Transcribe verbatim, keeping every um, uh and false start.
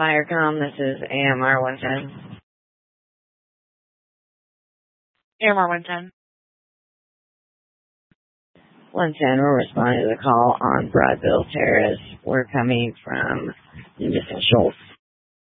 Firecom, this is A M R one ten. A M R one ten. one ten, we're responding to the call on Broadville Terrace. We're coming from Mister Schultz.